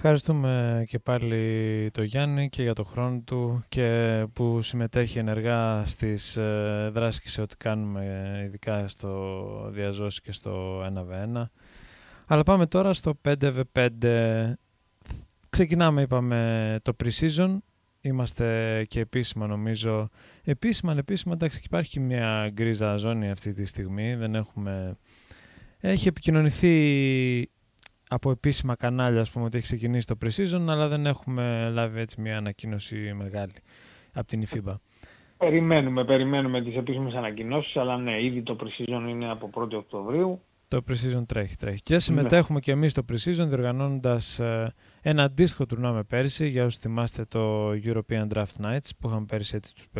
Ευχαριστούμε και πάλι τον Γιάννη και για τον χρόνο του και που συμμετέχει ενεργά στις δράσεις και σε ό,τι κάνουμε, ειδικά στο διαζώσει και στο 1v1. Αλλά πάμε τώρα στο 5v5. Ξεκινάμε, είπαμε, το pre-season. Είμαστε και επίσημα, νομίζω. Επίσημα, εντάξει, υπάρχει μια γκρίζα ζώνη αυτή τη στιγμή. Δεν έχουμε... Έχει επικοινωνηθεί από επίσημα κανάλια, ας πούμε, ότι έχει ξεκινήσει το pre-season, αλλά δεν έχουμε λάβει έτσι μια ανακοίνωση μεγάλη από την FIBA. Περιμένουμε τις επίσημες ανακοινώσεις, αλλά ναι, ήδη το pre-season είναι από 1η Οκτωβρίου. Το pre-season τρέχει. Και συμμετέχουμε και εμείς στο pre-season, διοργανώνοντας ένα αντίστοιχο τουρνουά με πέρσι, για όσους θυμάστε, το European Draft Nights, που είχαμε πέρσι έτσι τους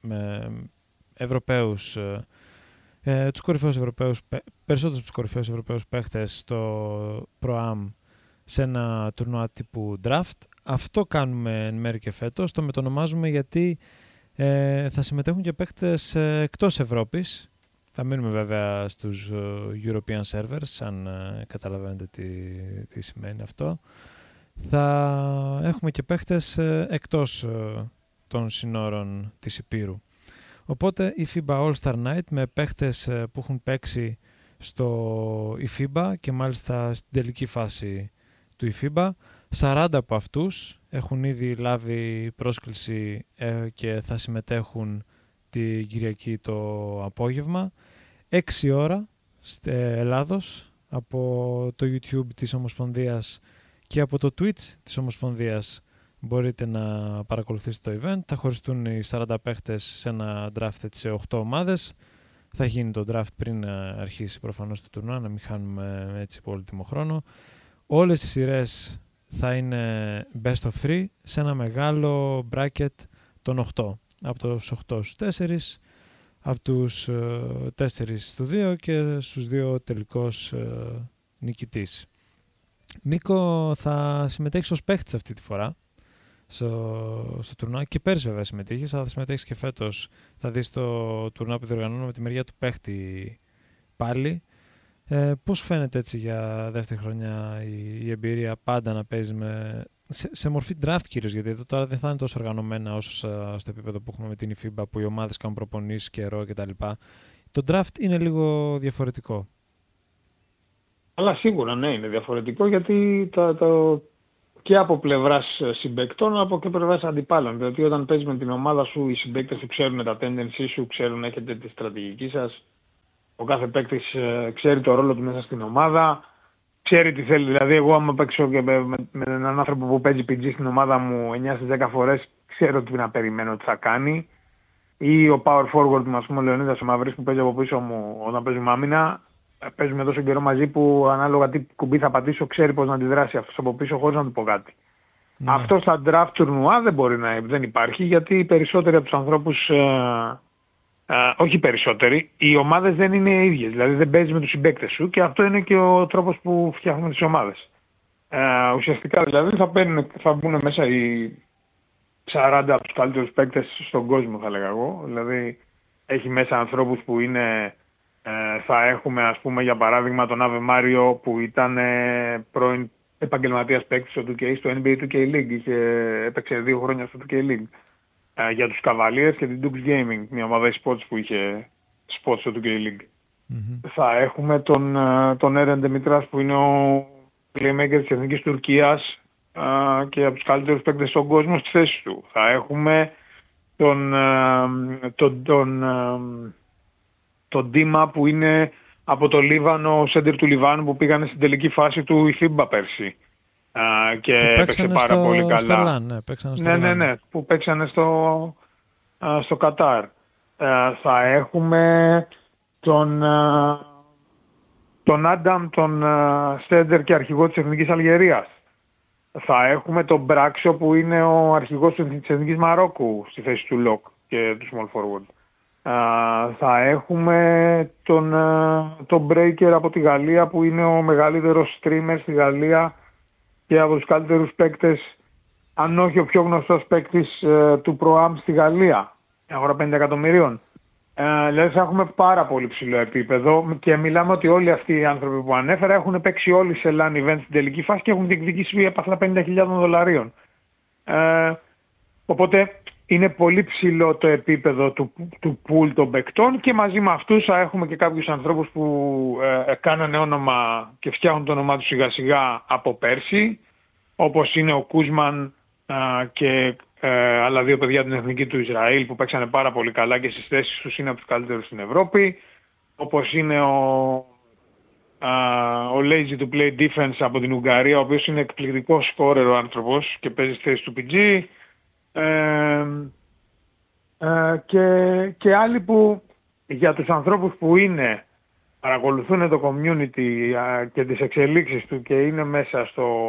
Ευρωπαίους, τους κορυφαίους Ευρωπαίους, περισσότερους από τους κορυφαίους Ευρωπαίους παίχτες στο Pro-Am σε ένα τουρνουά τύπου draft. Αυτό κάνουμε εν μέρει και φέτος. Το μετονομάζουμε γιατί θα συμμετέχουν και παίχτες εκτός Ευρώπης. Θα μείνουμε βέβαια στους European servers, αν καταλαβαίνετε τι σημαίνει αυτό. Θα έχουμε και παίχτες εκτός των συνόρων της Υπήρου. Οπότε η FIBA All-Star Night με παίχτες που έχουν παίξει στο FIBA και μάλιστα στην τελική φάση του FIBA. 40 από αυτούς έχουν ήδη λάβει πρόσκληση και θα συμμετέχουν την Κυριακή το απόγευμα. 6 ώρα στην Ελλάδος από το YouTube της Ομοσπονδίας και από το Twitch της Ομοσπονδίας. Μπορείτε να παρακολουθήσετε το event. Θα χωριστούν οι 40 παίχτες σε ένα draft σε 8 ομάδες. Θα γίνει το draft πριν αρχίσει προφανώς το τουρνουά, να μην χάνουμε έτσι πολύτιμο χρόνο. Όλες οι σειρές θα είναι best of 3 σε ένα μεγάλο bracket των 8. Από τους 8 στους 4, από τους 4 στους 2 και στους 2 τελικός νικητής. Νίκο, θα συμμετέχεις ως παίχτης αυτή τη φορά στο τουρνουά, και πέρσι βέβαια συμμετείχες, αλλά θα συμμετέχεις και φέτος. Θα δεις το τουρνουά που διοργανώνουμε με τη μεριά του παίχτη πάλι. Πώς φαίνεται έτσι για δεύτερη χρονιά η εμπειρία πάντα να παίζει σε μορφή draft κυρίως, γιατί εδώ τώρα δεν θα είναι τόσο οργανωμένα όσο στο επίπεδο που έχουμε με την FIBA, που οι ομάδες κάνουν προπονήσεις, καιρό κτλ. Το draft είναι λίγο διαφορετικό. Αλλά σίγουρα ναι, είναι διαφορετικό, γιατί και από πλευράς συμπαίκτων, από και πλευράς αντιπάλων. Δηλαδή όταν παίζεις με την ομάδα σου, οι συμπαίκτες σου ξέρουν τα tendencies σου, ξέρουν, έχετε τη στρατηγική σας. Ο κάθε παίκτης ξέρει το ρόλο του μέσα στην ομάδα, ξέρει τι θέλει. Δηλαδή εγώ άμα παίξω και με έναν άνθρωπο που παίζει PG στην ομάδα μου 9 στις 10 φορές, ξέρω τι να περιμένω, τι θα κάνει. Ή ο power forward μου, ας πούμε, ο Λεωνίδας ο Μαύρης, που παίζει από πίσω μου όταν παίζουμε άμυνα. Παίζουμε τόσο καιρό μαζί που ανάλογα τι κουμπί θα πατήσω, ξέρει πώς να αντιδράσει αυτός από πίσω χωρίς να του πω κάτι. Ναι. Αυτό στα draft τουρνουά δεν υπάρχει, γιατί οι περισσότεροι από τους ανθρώπους, όχι οι περισσότεροι, οι ομάδες δεν είναι ίδιες. Δηλαδή δεν παίζεις με τους συμπαίκτες σου, και αυτό είναι και ο τρόπος που φτιάχνουμε τις ομάδες. Ουσιαστικά δηλαδή θα μπουν μέσα οι 40 από τους καλύτερους παίκτες στον κόσμο, θα λέγα εγώ. Δηλαδή έχει μέσα ανθρώπους που είναι... θα έχουμε, ας πούμε, για παράδειγμα τον Αβε Μάριο, που ήταν πρώην επαγγελματίας παίκτης στο 2K, στο NBA 2K League. Έπαιξε 2 χρόνια στο 2K League για τους Cavaliers και την Dukes Gaming, μια ομάδα sports που είχε sports στο 2K League. Mm-hmm. Θα έχουμε τον Έρεν Δημητράς, που είναι ο playmaker της Εθνικής Τουρκίας και από τους καλύτερους παίκτες στον κόσμο στη θέση του. Θα έχουμε τον Ντίμα, που είναι από το Λίβανο, ο σέντερ του Λιβάνου, που πήγανε στην τελική φάση του FIBA πέρσι. Και έπαιξε πάρα πολύ καλά. Ναι, που παίξανε στο Κατάρ. Θα έχουμε τον Άνταμ, τον σέντερ και αρχηγό της Εθνικής Αλγερίας. Θα έχουμε τον Μπράξο, που είναι ο αρχηγός της Εθνικής Μαρόκου στη θέση του Λοκ και του small forward. Θα έχουμε τον Breaker από τη Γαλλία, που είναι ο μεγαλύτερος streamer στη Γαλλία και από τους καλύτερους παίκτες, αν όχι ο πιο γνωστός παίκτης του Pro-Am στη Γαλλία, αγορά 50 εκατομμυρίων. Δηλαδή θα έχουμε πάρα πολύ ψηλό επίπεδο και μιλάμε ότι όλοι αυτοί οι άνθρωποι που ανέφερα έχουν παίξει όλοι σε LAN event στην τελική φάση και έχουν διεκδικήσει επ' 50.000 δολαρίων. Οπότε είναι πολύ ψηλό το επίπεδο του pool των παικτών και μαζί με αυτούς θα έχουμε και κάποιους ανθρώπους που κάνανε όνομα και φτιάχνουν το όνομά τους σιγά σιγά από πέρσι, όπως είναι ο Κούσμαν και άλλα δύο παιδιά την εθνική του Ισραήλ που παίξανε πάρα πολύ καλά και στις θέσεις τους είναι από τους καλύτερους στην Ευρώπη, όπως είναι ο Lazy to Play Defense από την Ουγγαρία, ο οποίος είναι εκπληκτικός σκόρερ ο άνθρωπος και παίζει στη θέση του PG. Και άλλοι που για τους ανθρώπους που παρακολουθούν το community και τις εξελίξεις του και είναι μέσα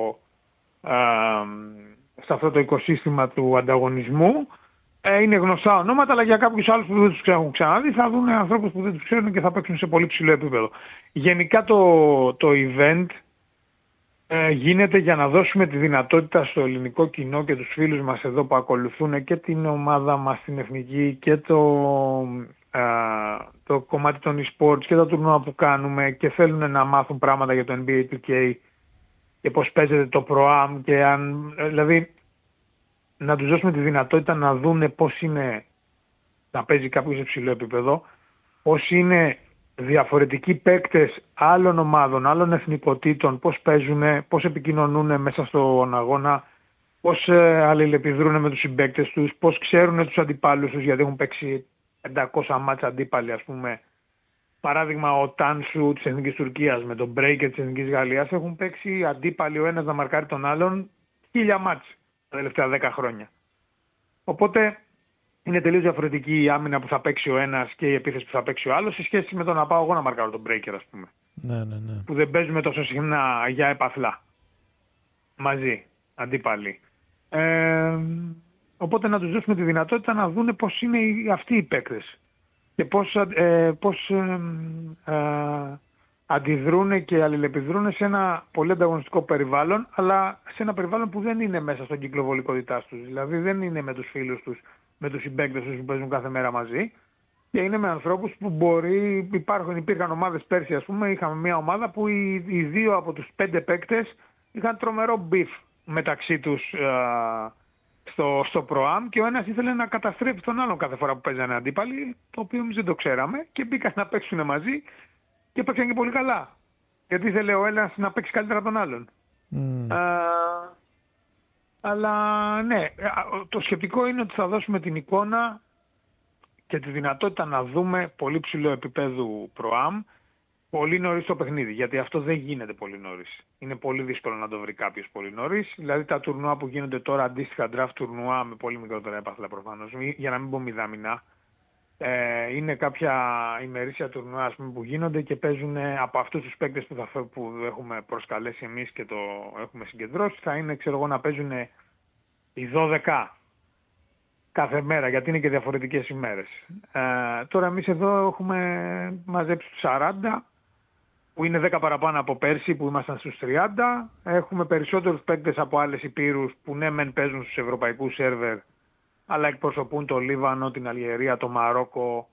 σε αυτό το οικοσύστημα του ανταγωνισμού, είναι γνωστά ονόματα, αλλά για κάποιους άλλους που δεν τους έχουν ξαναδεί θα δουν ανθρώπους που δεν τους ξέρουν και θα παίξουν σε πολύ ψηλό επίπεδο. Γενικά το event γίνεται για να δώσουμε τη δυνατότητα στο ελληνικό κοινό και τους φίλους μας εδώ που ακολουθούν και την ομάδα μας στην εθνική και το κομμάτι των e-sports και τα τουρνουά που κάνουμε και θέλουν να μάθουν πράγματα για το NBA 2K και πώς παίζεται το Pro-Am και δηλαδή να τους δώσουμε τη δυνατότητα να δούνε πώς είναι να παίζει κάποιος σε ψηλό επίπεδο, πώς είναι διαφορετικοί παίκτες άλλων ομάδων, άλλων εθνικοτήτων, πώς παίζουν, πώς επικοινωνούν μέσα στον αγώνα, πώς αλληλεπιδρούν με τους συμπαίκτες τους, πώς ξέρουν τους αντιπάλους τους, γιατί έχουν παίξει 500 μάτσα αντίπαλοι, ας πούμε. Παράδειγμα, ο Τάνσου της Εθνικής Τουρκίας με τον Breaker της Εθνικής Γαλλίας έχουν παίξει αντίπαλοι ο ένας να μαρκάρει τον άλλον 1000 μάτς τα τελευταία 10 χρόνια. Οπότε είναι τελείως διαφορετική η άμυνα που θα παίξει ο ένας και η επίθεση που θα παίξει ο άλλος σε σχέση με το να πάω εγώ να μαρκάρω τον Breaker, ας πούμε. Ναι. Που δεν παίζουμε τόσο συχνά για επαθλά. Μαζί, αντίπαλοι. Οπότε να τους δώσουμε τη δυνατότητα να δούνε πώς είναι αυτοί οι παίκτες και πώς αντιδρούν και αλληλεπιδρούν σε ένα πολύ ανταγωνιστικό περιβάλλον, αλλά σε ένα περιβάλλον που δεν είναι μέσα στον κύκλο βολικότητάς τους. Δηλαδή δεν είναι με τους φίλους τους, με τους συμπαίκτες τους που παίζουν κάθε μέρα μαζί και είναι με ανθρώπους που υπήρχαν ομάδες πέρσι, ας πούμε, είχαμε μια ομάδα που οι δύο από τους 5 παίκτες είχαν τρομερό μπιφ μεταξύ τους στο Pro-Am και ο ένας ήθελε να καταστρέψει τον άλλον κάθε φορά που παίζανε αντίπαλοι, το οποίο εμείς δεν το ξέραμε και μπήκαν να παίξουν μαζί και παίξαν και πολύ καλά. Γιατί ήθελε ο ένας να παίξει καλύτερα τον άλλον. Αλλά ναι, το σκεπτικό είναι ότι θα δώσουμε την εικόνα και τη δυνατότητα να δούμε πολύ ψηλό επίπεδου Pro-Am πολύ νωρίς το παιχνίδι, γιατί αυτό δεν γίνεται πολύ νωρίς. Είναι πολύ δύσκολο να το βρει κάποιος πολύ νωρίς. Δηλαδή τα τουρνουά που γίνονται τώρα, αντίστοιχα draft τουρνουά με πολύ μικρότερα έπαθλα προφανώς, για να μην πω μηδαμινά, είναι κάποια ημερήσια τουρνουά, ας πούμε, που γίνονται και παίζουν από αυτούς τους παίκτες που έχουμε προσκαλέσει εμείς και το έχουμε συγκεντρώσει, θα είναι, ξέρω εγώ, να παίζουν οι 12 κάθε μέρα, γιατί είναι και διαφορετικές ημέρες. Τώρα εμείς εδώ έχουμε μαζέψει τους 40, που είναι 10 παραπάνω από πέρσι που ήμασταν στους 30. Έχουμε περισσότερους παίκτες από άλλες υπήρους που ναι μεν παίζουν στους ευρωπαϊκούς σερβερ, αλλά εκπροσωπούν το Λίβανο, την Αλγερία, το Μαρόκο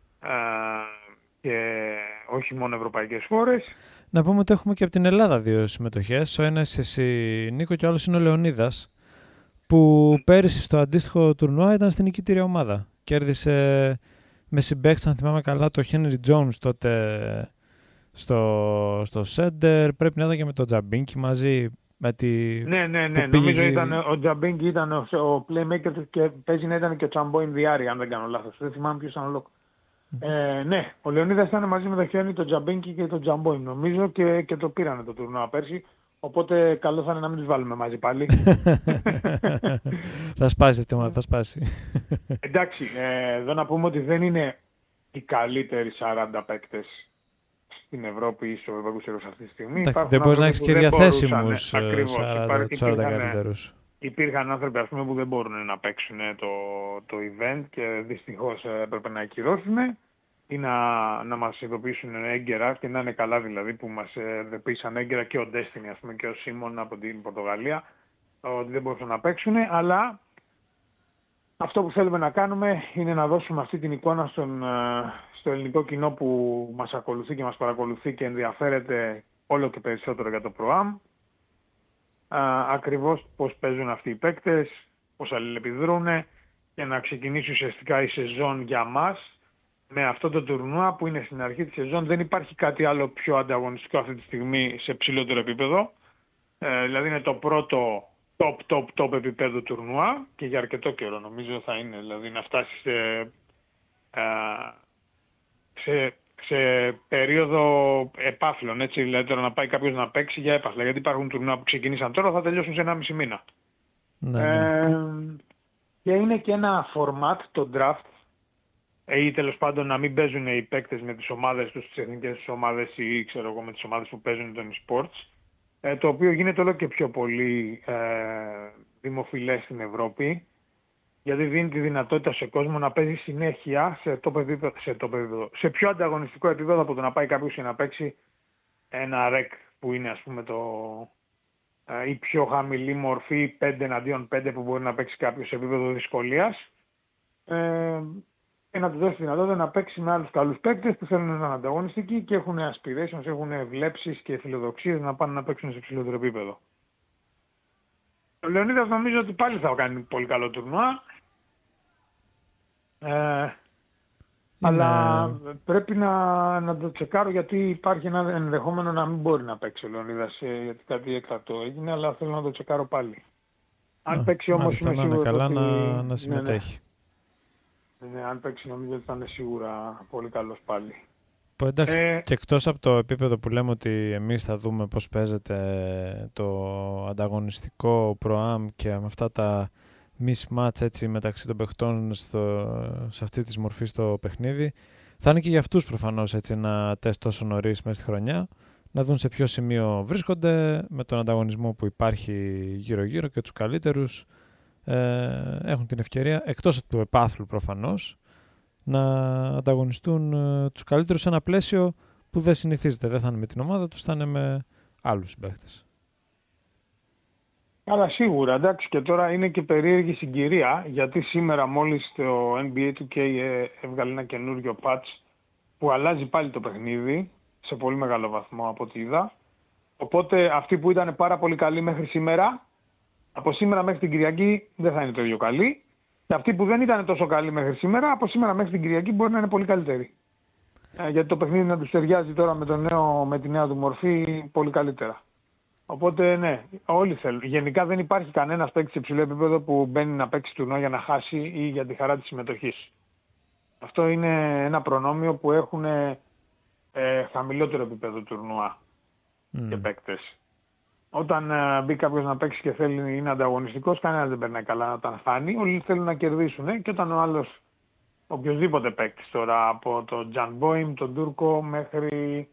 και όχι μόνο ευρωπαϊκές χώρες. Να πούμε ότι έχουμε και από την Ελλάδα 2 συμμετοχές. Ο ένας εσύ, Νίκο, και ο άλλος είναι ο Λεωνίδας, που πέρυσι στο αντίστοιχο τουρνουά ήταν στην νικήτηρια ομάδα. Κέρδισε με συμπαίκτες, αν θυμάμαι καλά, το Henry Jones τότε στο Σέντερ. Πρέπει να ήταν και με τον Τζαμπίνκι μαζί. Ναι. Νομίζω ήταν ο Τζαμπίνκι ήταν ο playmaker και παίζει να ήταν και ο Τσαμπόιν Διάρη, αν δεν κάνω λάθος. Δεν θυμάμαι ποιος ήταν ο λόγος. Ναι, ο Λεωνίδας ήταν μαζί με τον Χένι, τον Τζαμπίνκι και τον Τζαμπόιν νομίζω και το πήρανε το τουρνουά πέρσι. Οπότε καλό θα είναι να μην τους βάλουμε μαζί πάλι. Θα σπάσει αυτή η ομάδα, θα σπάσει. Εντάξει, εδώ να πούμε ότι δεν είναι οι καλύτεροι 40 παίκτες στην Ευρώπη ή στο Ευρωπαϊκό Σερβερ αυτή τη στιγμή. Δεν μπορείς να έχεις και διαθέσιμους 40 καλύτερους. Υπήρχαν άνθρωποι, ας πούμε, που δεν μπορούν να παίξουν το event και δυστυχώς έπρεπε να ακυρώσουν ή να μας ειδοποιήσουν έγκαιρα και να είναι καλά, δηλαδή που μας ειδοποίησαν έγκαιρα και ο Destiny, ας πούμε, και ο Σίμον από την Πορτογαλία, ότι δεν μπορούσαν να παίξουν, αλλά Αυτό που θέλουμε να κάνουμε είναι να δώσουμε αυτή την εικόνα στο ελληνικό κοινό που μας ακολουθεί και μας παρακολουθεί και ενδιαφέρεται όλο και περισσότερο για το Pro-Am. Ακριβώς πώς παίζουν αυτοί οι παίκτες, πώς αλληλεπιδρούν και να ξεκινήσει ουσιαστικά η σεζόν για μας με αυτό το τουρνουά που είναι στην αρχή της σεζόν. Δεν υπάρχει κάτι άλλο πιο ανταγωνιστικό αυτή τη στιγμή σε ψηλότερο επίπεδο. Δηλαδή είναι το πρώτο top επίπεδο τουρνουά και για αρκετό καιρό νομίζω θα είναι. Δηλαδή να φτάσει σε περίοδο επάφλων, έτσι, δηλαδή τώρα να πάει κάποιος να παίξει για έπαθλα, γιατί υπάρχουν τουρνουά που ξεκινήσαν τώρα, θα τελειώσουν σε 1,5 μήνα. Ναι. Και είναι και ένα format, το draft, ή τέλος πάντων να μην παίζουν οι παίκτες με τις ομάδες τους, τις εθνικές τους ομάδες ή ξέρω εγώ με τις ομάδες που παίζουν τον e-sports, το οποίο γίνεται όλο και πιο πολύ δημοφιλές στην Ευρώπη, γιατί δίνει τη δυνατότητα σε κόσμο να παίζει συνέχεια σε πιο ανταγωνιστικό επίπεδο από το να πάει κάποιος και να παίξει ένα rec που είναι ας πούμε η πιο χαμηλή μορφή 5-5 που μπορεί να παίξει κάποιος σε επίπεδο δυσκολίας, και να του δώσει τη δυνατότητα να παίξει με άλλους καλούς παίκτες που θέλουν να είναι ανταγωνιστικοί και έχουν aspirations, έχουν βλέψεις και φιλοδοξίες να πάνε να παίξουν σε ψηλότερο επίπεδο. Ο Λεωνίδας νομίζω ότι πάλι θα κάνει πολύ καλό τουρνουά. Αλλά πρέπει να το τσεκάρω, γιατί υπάρχει ένα ενδεχόμενο να μην μπορεί να παίξει ο Λεωνίδας, γιατί κάτι έκτακτο έγινε, αλλά θέλω να το τσεκάρω πάλι. Αν παίξει όμως είμαι σίγουρος καλά ότι... να συμμετέχει. Ναι, αν παίξει νομίζω ότι θα είναι σίγουρα πολύ καλός πάλι. Εντάξει, και εκτός από το επίπεδο που λέμε ότι εμείς θα δούμε πώς παίζεται το ανταγωνιστικό Pro-Am και με αυτά τα mismatch έτσι, μεταξύ των παιχτών σε αυτή τη μορφή στο παιχνίδι, θα είναι και για αυτούς προφανώς έτσι, ένα τεστ τόσο νωρίς μέσα στη χρονιά, να δουν σε ποιο σημείο βρίσκονται με τον ανταγωνισμό που υπάρχει γύρω-γύρω και τους καλύτερους έχουν την ευκαιρία, εκτός του επάθλου προφανώς, να ανταγωνιστούν τους καλύτερους σε ένα πλαίσιο που δεν συνηθίζεται. Δεν θα είναι με την ομάδα τους, θα είναι με άλλους συμπαίχτες. Αλλά σίγουρα, εντάξει, και τώρα είναι και περίεργη συγκυρία, γιατί σήμερα μόλις το NBA 2K έβγαλε ένα καινούριο patch που αλλάζει πάλι το παιχνίδι σε πολύ μεγάλο βαθμό από ό,τι είδα. Οπότε αυτοί που ήταν πάρα πολύ καλοί μέχρι σήμερα, από σήμερα μέχρι την Κυριακή δεν θα είναι το ίδιο καλοί. Και αυτοί που δεν ήταν τόσο καλοί μέχρι σήμερα, από σήμερα μέχρι την Κυριακή μπορεί να είναι πολύ καλύτεροι. Γιατί το παιχνίδι να τους ταιριάζει τώρα με τη νέα του μορφή πολύ καλύτερα. Οπότε ναι, όλοι θέλουν. Γενικά δεν υπάρχει κανένας παίκτης σε υψηλό επίπεδο που μπαίνει να παίξει τουρνουά για να χάσει ή για τη χαρά της συμμετοχής. Αυτό είναι ένα προνόμιο που έχουν χαμηλότερο επίπεδο τουρνουά και παίκτες. Όταν μπει κάποιος να παίξει και θέλει είναι ανταγωνιστικός, κανένας δεν περνάει καλά να τα χάνει. Όλοι θέλουν να κερδίσουν. Και όταν ο άλλος, οποιοσδήποτε παίκτης τώρα, από τον Τζαν Μπόιμ, τον Τούρκο, μέχρι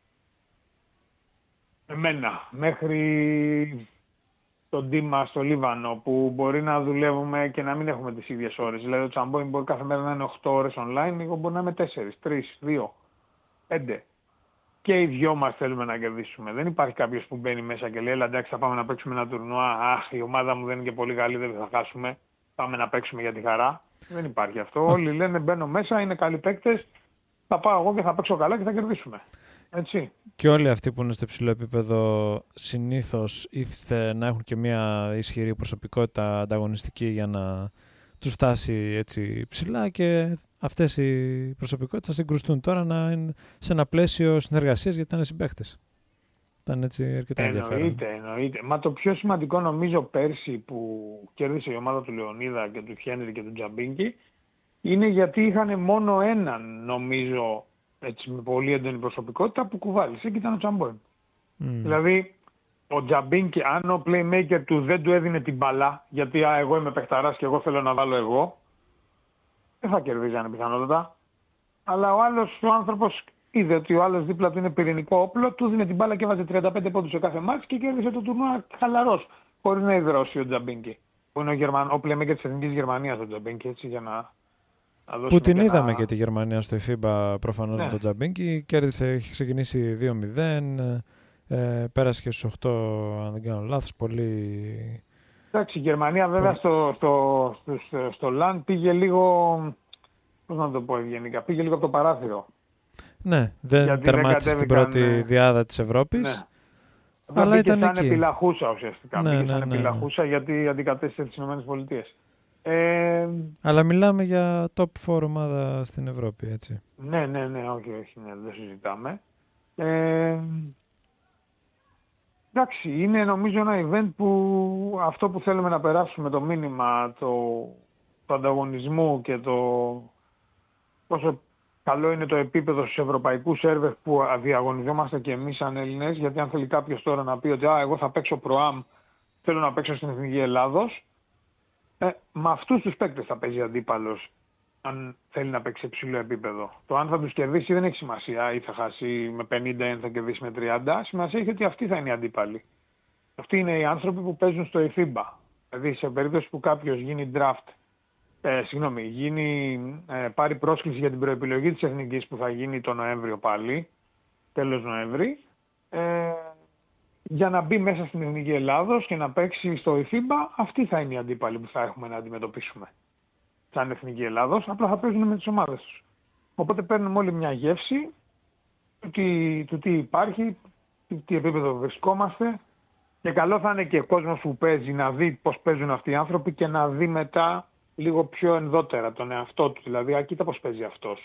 εμένα, μέχρι τον Ντίμα στο Λίβανο, που μπορεί να δουλεύουμε και να μην έχουμε τις ίδιες ώρες. Δηλαδή ο Τζαν Μπόιμ μπορεί κάθε μέρα να είναι 8 ώρες online, εγώ μπορεί να είμαι 4, 3, 2, 5. Και οι δυο μας θέλουμε να κερδίσουμε. Δεν υπάρχει κάποιος που μπαίνει μέσα και λέει, εντάξει θα πάμε να παίξουμε ένα τουρνουά, αχ η ομάδα μου δεν είναι και πολύ καλή, δεν θα χάσουμε, πάμε να παίξουμε για τη χαρά. Δεν υπάρχει αυτό. Όλοι λένε μπαίνω μέσα, είναι καλοί παίκτες, θα πάω εγώ και θα παίξω καλά και θα κερδίσουμε. Έτσι. Και όλοι αυτοί που είναι στο υψηλό επίπεδο συνήθως ήθιστε να έχουν και μια ισχυρή προσωπικότητα ανταγωνιστική για να τους φτάσει έτσι ψηλά, και αυτές οι προσωπικότητες θα συγκρουστούν τώρα να είναι σε ένα πλαίσιο συνεργασίας, γιατί ήταν συμπαίχτες. Ήταν έτσι αρκετά ενδιαφέρον. Εννοείται. Μα το πιο σημαντικό νομίζω πέρσι που κέρδισε η ομάδα του Λεωνίδα και του Χένρι και του Τζαμπίνκι είναι γιατί είχαν μόνο έναν νομίζω έτσι, με πολύ έντονη προσωπικότητα που κουβάλισε και ήταν ο Τζαμπόιν. Δηλαδή ο Τζαμπίνκι, αν ο playmaker του δεν του έδινε την μπαλά, γιατί εγώ είμαι παιχταράς και εγώ θέλω να βάλω εγώ, δεν θα κερδίζανε πιθανότατα. Αλλά ο άλλος ο άνθρωπος είδε ότι ο άλλος δίπλα του είναι πυρηνικό όπλο, του δίνε την μπάλα και έβαζε 35 πόντους σε κάθε μάτς και κέρδισε το τουρνουά χαλαρός, χωρίς να υδρώσει ο Τζαμπίνκι. Που είναι ο playmaker της Εθνικής Γερμανίας ο Τζαμπίνκι, έτσι, για να που την είδαμε και τη Γερμανία στο FIBA προφανώς με τον Τζαμπίνκι. Κέρδισε, έχει ξεκινήσει 2-0, πέρασε και στους 8 αν δεν κάνω λάθος, πολύ Εντάξει, η Γερμανία βέβαια στο LAN πήγε λίγο, πώς να το πω ευγενικά, πήγε λίγο από το παράθυρο. Ναι, δεν τερμάτισε στην πρώτη διάδα της Ευρώπης. Ναι. Αλλά ήταν σαν εκεί. επιλαχούσα ουσιαστικά. Ναι, πήγε σαν επιλαχούσα γιατί αντικατέστησε τις ΗΠΑ. Αλλά μιλάμε για top 4 ομάδα στην Ευρώπη, έτσι. Ναι, όχι, ναι, δεν συζητάμε. Εντάξει, είναι νομίζω ένα event που αυτό που θέλουμε να περάσουμε, το μήνυμα του ανταγωνισμού και το πόσο καλό είναι το επίπεδο στους ευρωπαϊκούς σερβερ που διαγωνιζόμαστε και εμείς σαν Έλληνες, γιατί αν θέλει κάποιος τώρα να πει ότι εγώ θα παίξω Pro-Am, θέλω να παίξω στην Εθνική Ελλάδος, με αυτούς τους παίκτες θα παίζει αντίπαλος αν θέλει να παίξει σε ψηλό επίπεδο. Το αν θα τους κερδίσει δεν έχει σημασία, ή θα χάσει με 50 ή θα κερδίσει με 30. Σημασία έχει ότι αυτοί θα είναι οι αντίπαλοι. Αυτοί είναι οι άνθρωποι που παίζουν στο FIBA. Δηλαδή σε περίπτωση που κάποιος γίνει draft, πάρει πρόσκληση για την προεπιλογή της Εθνικής που θα γίνει το Νοέμβριο πάλι, τέλος Νοέμβρη, για να μπει μέσα στην Εθνική Ελλάδος και να παίξει στο FIBA, αυτοί θα είναι οι αντίπαλοι που θα έχουμε να αντιμετωπίσουμε. Σαν Εθνική Ελλάδος, απλά θα παίζουν με τις ομάδες τους. Οπότε παίρνουμε όλοι μια γεύση του τι υπάρχει, τι επίπεδο βρισκόμαστε, και καλό θα είναι και ο κόσμος που παίζει να δει πώς παίζουν αυτοί οι άνθρωποι και να δει μετά λίγο πιο ενδότερα τον εαυτό του. Δηλαδή, κοίτα πώς παίζει αυτός.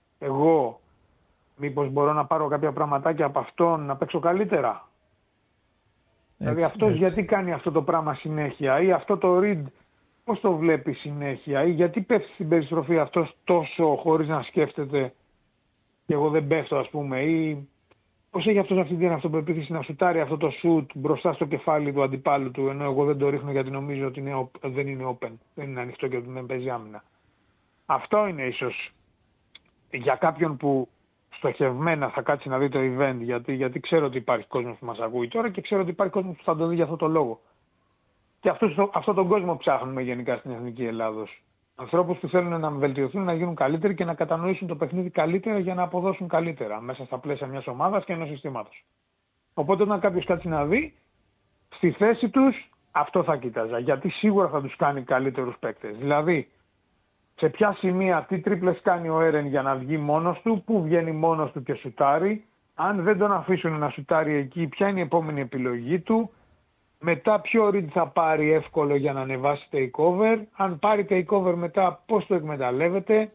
Εγώ μήπως μπορώ να πάρω κάποια πραγματάκια από αυτόν να παίξω καλύτερα. Έτσι, δηλαδή αυτός γιατί κάνει αυτό το πράγμα συνέχεια, ή αυτό το read πώς το βλέπει συνέχεια, ή γιατί πέφτει στην περιστροφή αυτός τόσο χωρίς να σκέφτεται και εγώ δεν πέφτω, ας πούμε, ή πώς έχει αυτός αυτή την αυτοπεποίθηση να σουτάρει αυτό το σουτ μπροστά στο κεφάλι του αντιπάλου του, ενώ εγώ δεν το ρίχνω γιατί νομίζω ότι δεν είναι open, δεν είναι ανοιχτό και ότι δεν παίζει άμυνα. Αυτό είναι ίσως για κάποιον που στοχευμένα θα κάτσει να δει το event, γιατί ξέρω ότι υπάρχει κόσμος που μας ακούει τώρα και ξέρω ότι υπάρχει κόσμος που θα το δει για αυτό το λόγο. Και αυτόν τον κόσμο ψάχνουμε γενικά στην Εθνική Ελλάδος. Ανθρώπους που θέλουν να βελτιωθούν, να γίνουν καλύτεροι και να κατανοήσουν το παιχνίδι καλύτερα για να αποδώσουν καλύτερα μέσα στα πλαίσια μιας ομάδας και ενός συστήματος. Οπότε όταν κάποιος κάτσει να δει, στη θέση τους αυτό θα κοίταζα. Γιατί σίγουρα θα τους κάνει καλύτερους παίκτες. Δηλαδή, σε ποια σημεία, τι τρίπλες κάνει ο Έρεν για να βγει μόνος του, πού βγαίνει μόνος του και σουτάρει, αν δεν τον αφήσουν να σουτάρει εκεί, ποια είναι η επόμενη επιλογή του, μετά ποιο read θα πάρει εύκολο για να ανεβάσει takeover, αν πάρει takeover μετά πώς το εκμεταλλεύεται.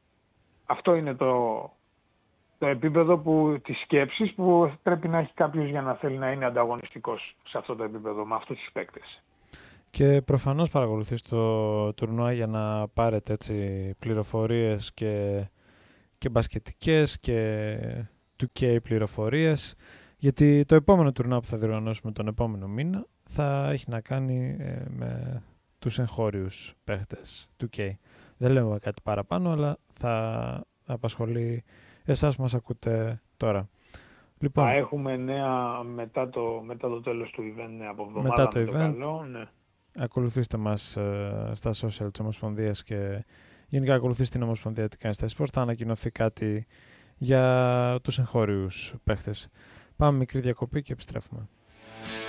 Αυτό είναι το επίπεδο της σκέψης που πρέπει να έχει κάποιος για να θέλει να είναι ανταγωνιστικός σε αυτό το επίπεδο με αυτούς τους παίκτες. Και προφανώς παρακολουθείς το τουρνουά για να πάρετε έτσι πληροφορίες και μπασκετικές και 2K πληροφορίες, γιατί το επόμενο τουρνουά που θα διοργανώσουμε τον επόμενο μήνα θα έχει να κάνει με τους εγχώριους παίχτες 2K. Δεν λέμε κάτι παραπάνω, αλλά θα απασχολεί εσάς που μας ακούτε τώρα. Λοιπόν, θα έχουμε νέα μετά το τέλος του event, νέα από εβδομάδα. Μετά το event, καλό, ναι. Ακολουθήστε μας στα social της Ομοσπονδίας και γενικά ακολουθήστε την Ομοσπονδία τι κάνει στα e-sports. Θα ανακοινωθεί κάτι για τους εγχώριους παίχτες. Πάμε μικρή διακοπή και επιστρέφουμε.